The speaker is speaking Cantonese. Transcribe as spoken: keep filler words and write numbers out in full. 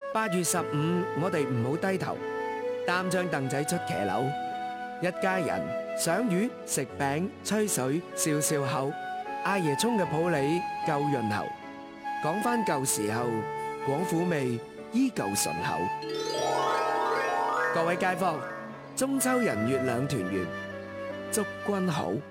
八月十五，我哋唔好低頭，擔張凳仔出騎樓，一家人賞魚、食餅、吹水、笑笑口。阿爺沖嘅普洱夠潤喉，講返舊時候，廣府味依舊醇厚。各位街坊，中秋人月兩團圓，祝君好。